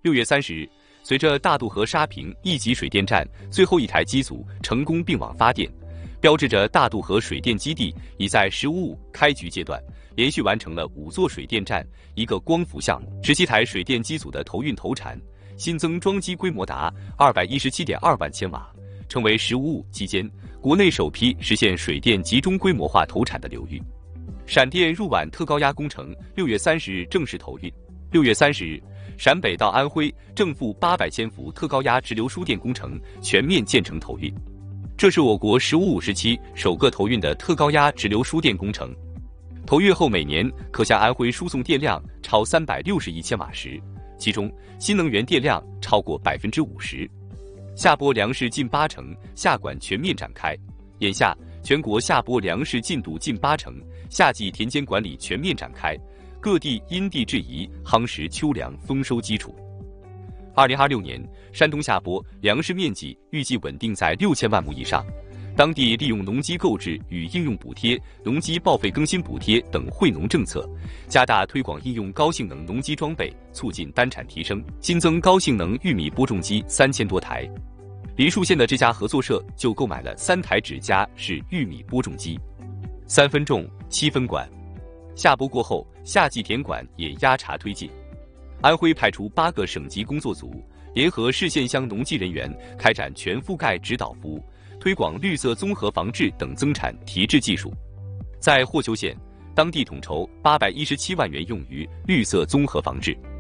6月30日，随着大渡河沙坪1级水电站最后一台机组成功并网发电，标志着大渡河水电基地已在15-5开局阶段连续完成了5座水电站、1个光伏项目、17台水电机组的投运投产，新增装机规模达217.2万千瓦，成为15-5期间国内首批实现水电集中规模化投产的流域。陕电入皖特高压工程6月30日正式投运。6月30日，陕北到安徽正负800千伏特高压直流输电工程全面建成投运，这是我国15-5时期首个投运的特高压直流输电工程。投运后每年可向安徽输送电量超360亿千瓦时，其中新能源电量超过50%。下拨粮食近80%，下管全面展开。眼下，全国下拨粮食进度近80%，夏季田间管理全面展开，各地因地制宜夯实秋粮丰收基础。2026年，山东下拨粮食面积预计稳定在6000万亩以上。当地利用农机购置与应用补贴、农机报废更新补贴等惠农政策，加大推广应用高性能农机装备，促进单产提升。新增高性能玉米播种机3000多台。梨树县的这家合作社就购买了3台指甲式玉米播种机，3分种7分管。下拨过后，夏季田管也压茬推进。安徽派出8个省级工作组，联合市县乡农技人员开展全覆盖指导服务，推广绿色综合防治等增产提质技术。在霍邱县，当地统筹817万元用于绿色综合防治。